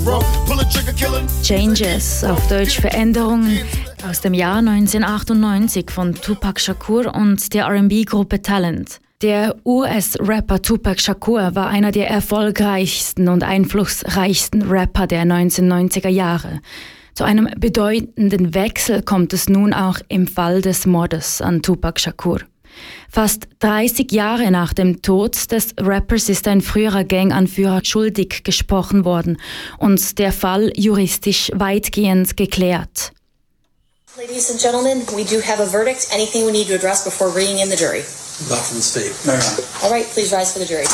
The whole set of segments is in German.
Changes, auf Deutsch Veränderungen, aus dem Jahr 1998 von Tupac Shakur und der R&B-Gruppe Talent. Der US-Rapper Tupac Shakur war einer der erfolgreichsten und einflussreichsten Rapper der 1990er Jahre. Zu einem bedeutenden Wechsel kommt es nun auch im Fall des Mordes an Tupac Shakur. Fast 30 Jahre nach dem Tod des Rappers ist ein früherer Ganganführer schuldig gesprochen worden und der Fall juristisch weitgehend geklärt. Ladies and gentlemen, we do have a verdict. Anything we need to address before bringing in the jury? Not from the state. No. All right, please rise for the jury.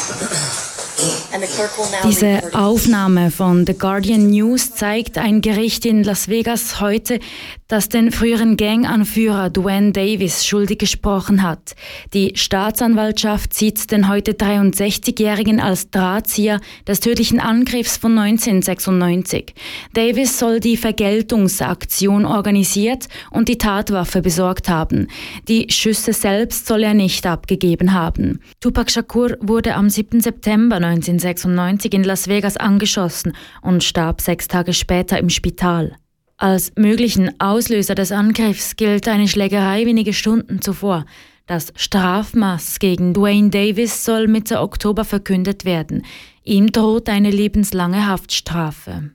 Diese Aufnahme von The Guardian News zeigt ein Gericht in Las Vegas heute, das den früheren Ganganführer Duane Davis schuldig gesprochen hat. Die Staatsanwaltschaft sieht den heute 63-Jährigen als Drahtzieher des tödlichen Angriffs von 1996. Davis soll die Vergeltungsaktion organisiert und die Tatwaffe besorgt haben. Die Schüsse selbst soll er nicht abgegeben haben. Tupac Shakur wurde am 7. September 1996 in Las Vegas angeschossen und starb 6 Tage später im Spital. Als möglichen Auslöser des Angriffs gilt eine Schlägerei wenige Stunden zuvor. Das Strafmaß gegen Duane Davis soll Mitte Oktober verkündet werden. Ihm droht eine lebenslange Haftstrafe.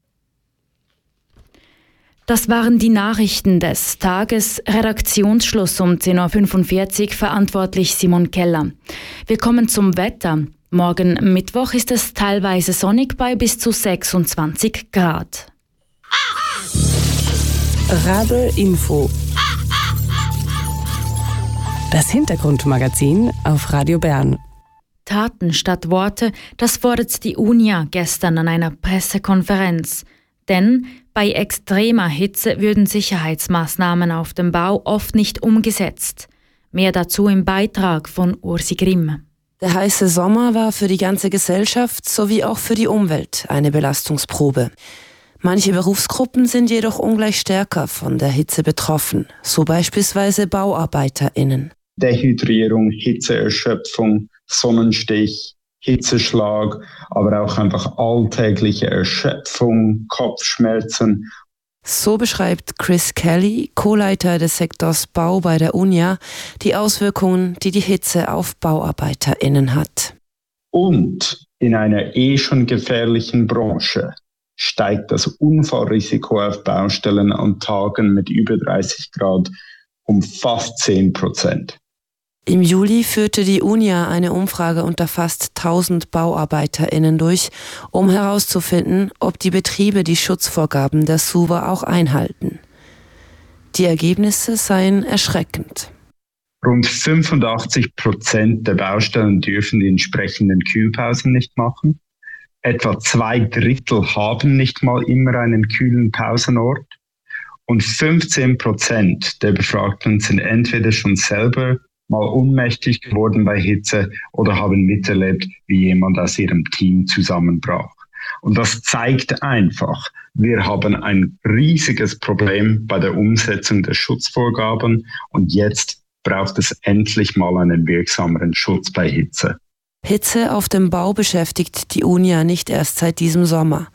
Das waren die Nachrichten des Tages. Redaktionsschluss um 10.45 Uhr, verantwortlich Simon Keller. Wir kommen zum Wetter. Morgen Mittwoch ist es teilweise sonnig bei bis zu 26 Grad. Radl Info. Das Hintergrundmagazin auf Radio Bern. Taten statt Worte, das fordert die UNIA gestern an einer Pressekonferenz. Denn bei extremer Hitze würden Sicherheitsmaßnahmen auf dem Bau oft nicht umgesetzt. Mehr dazu im Beitrag von Ursi Grimm. Der heiße Sommer war für die ganze Gesellschaft sowie auch für die Umwelt eine Belastungsprobe. Manche Berufsgruppen sind jedoch ungleich stärker von der Hitze betroffen, so beispielsweise BauarbeiterInnen. Dehydrierung, Hitzeerschöpfung, Sonnenstich, Hitzeschlag, aber auch einfach alltägliche Erschöpfung, Kopfschmerzen. So beschreibt Chris Kelly, Co-Leiter des Sektors Bau bei der UNIA, die Auswirkungen, die die Hitze auf BauarbeiterInnen hat. Und in einer schon gefährlichen Branche steigt das Unfallrisiko auf Baustellen an Tagen mit über 30 Grad um fast 10%. Im Juli führte die UNIA eine Umfrage unter fast 1000 BauarbeiterInnen durch, um herauszufinden, ob die Betriebe die Schutzvorgaben der SUVA auch einhalten. Die Ergebnisse seien erschreckend. Rund 85% der Baustellen dürfen die entsprechenden Kühlpausen nicht machen. Etwa 2/3 haben nicht mal immer einen kühlen Pausenort. Und 15% der Befragten sind entweder schon selber mal ohnmächtig geworden bei Hitze oder haben miterlebt, wie jemand aus ihrem Team zusammenbrach. Und das zeigt einfach, wir haben ein riesiges Problem bei der Umsetzung der Schutzvorgaben und jetzt braucht es endlich mal einen wirksameren Schutz bei Hitze. Hitze auf dem Bau beschäftigt die UNIA nicht erst seit diesem Sommer.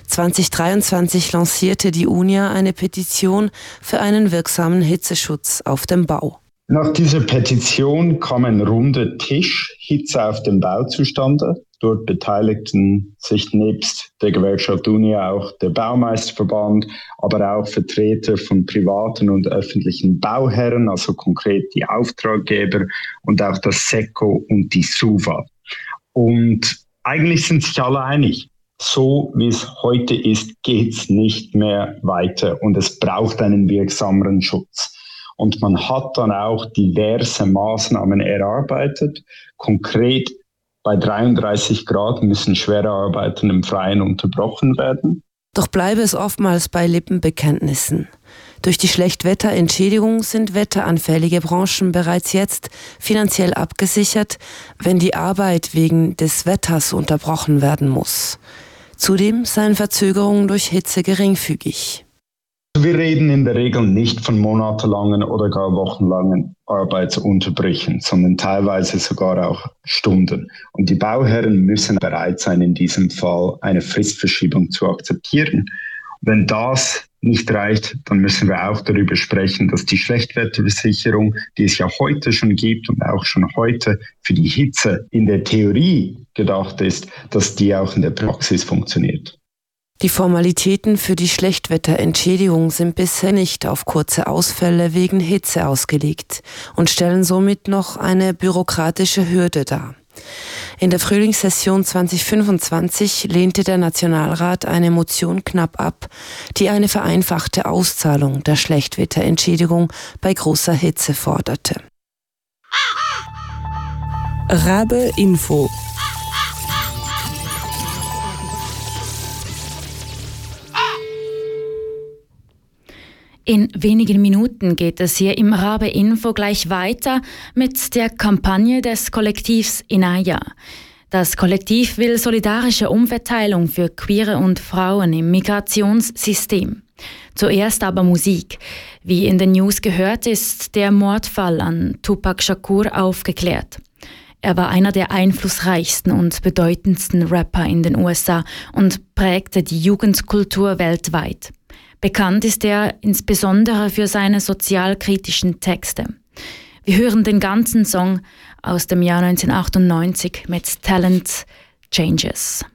2023 lancierte die UNIA eine Petition für einen wirksamen Hitzeschutz auf dem Bau. Nach dieser Petition kam ein runder Tisch Hitze auf dem Bau zustande. Dort beteiligten sich nebst der Gewerkschaft UNIA auch der Baumeisterverband, aber auch Vertreter von privaten und öffentlichen Bauherren, also konkret die Auftraggeber und auch das SECO und die SUVA. Und eigentlich sind sich alle einig. So wie es heute ist, geht's nicht mehr weiter und es braucht einen wirksameren Schutz. Und man hat dann auch diverse Maßnahmen erarbeitet. Konkret bei 33 Grad müssen schwere Arbeiten im Freien unterbrochen werden. Doch bleibe es oftmals bei Lippenbekenntnissen. Durch die Schlechtwetterentschädigung sind wetteranfällige Branchen bereits jetzt finanziell abgesichert, wenn die Arbeit wegen des Wetters unterbrochen werden muss. Zudem seien Verzögerungen durch Hitze geringfügig. Wir reden in der Regel nicht von monatelangen oder gar wochenlangen Arbeitsunterbrechungen, sondern teilweise sogar auch Stunden. Und die Bauherren müssen bereit sein, in diesem Fall eine Fristverschiebung zu akzeptieren. Wenn das nicht reicht, dann müssen wir auch darüber sprechen, dass die Schlechtwetterversicherung, die es ja heute schon gibt und auch schon heute für die Hitze in der Theorie gedacht ist, dass die auch in der Praxis funktioniert. Die Formalitäten für die Schlechtwetterentschädigung sind bisher nicht auf kurze Ausfälle wegen Hitze ausgelegt und stellen somit noch eine bürokratische Hürde dar. In der Frühlingssession 2025 lehnte der Nationalrat eine Motion knapp ab, die eine vereinfachte Auszahlung der Schlechtwetterentschädigung bei großer Hitze forderte. Rabe Info. In wenigen Minuten geht es hier im Rabe Info gleich weiter mit der Kampagne des Kollektivs Inaya. Das Kollektiv will solidarische Umverteilung für Queere und Frauen im Migrationssystem. Zuerst aber Musik. Wie in den News gehört, ist der Mordfall an Tupac Shakur aufgeklärt. Er war einer der einflussreichsten und bedeutendsten Rapper in den USA und prägte die Jugendkultur weltweit. Bekannt ist er insbesondere für seine sozialkritischen Texte. Wir hören den ganzen Song aus dem Jahr 1998 mit Talent Changes.